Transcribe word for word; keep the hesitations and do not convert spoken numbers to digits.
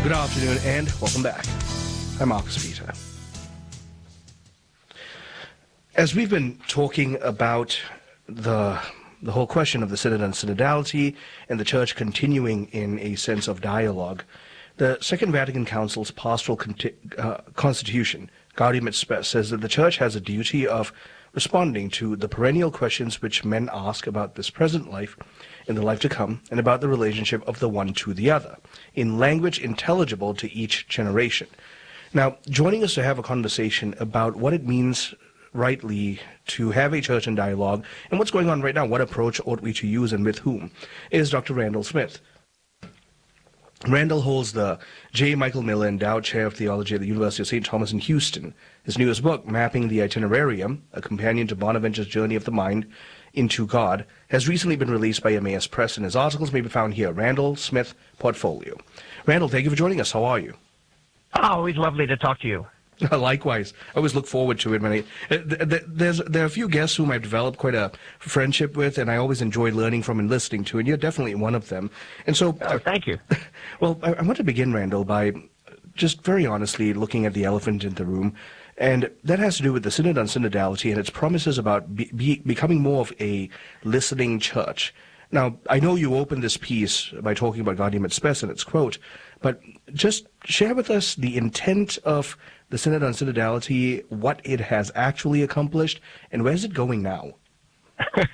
Good afternoon and welcome back. I'm Marcus Peter. As we've been talking about the the whole question of the Synod and synodality and the Church continuing in a sense of dialogue, the Second Vatican Council's pastoral conti- uh, constitution, Gaudium et Spes, says that the Church has a duty of responding to the perennial questions which men ask about this present life and the life to come, and about the relationship of the one to the other, in language intelligible to each generation. Now, joining us to have a conversation about what it means rightly to have a church in dialogue and what's going on right now, what approach ought we to use and with whom, is Doctor Randall Smith. Randall holds the J. Michael Miller Endowed Chair of Theology at the University of Saint Thomas in Houston. His newest book, Mapping the Itinerarium, a companion to Bonaventure's Journey of the Mind into God, has recently been released by Emmaus Press, and his articles may be found here, Randall Smith Portfolio. Randall, thank you for joining us. How are you? Oh, always lovely to talk to you. Likewise. I always look forward to it. When I, there's, there are a few guests whom I've developed quite a friendship with, and I always enjoy learning from and listening to, and you're definitely one of them. And so, oh, thank you. Well, I, I want to begin, Randall, by just very honestly looking at the elephant in the room, and that has to do with the Synod on Synodality and its promises about be, be, becoming more of a listening church. Now, I know you opened this piece by talking about Gaudium et Spes and its quote, but just share with us the intent of the Synod on Synodality, what it has actually accomplished, and where's it going now?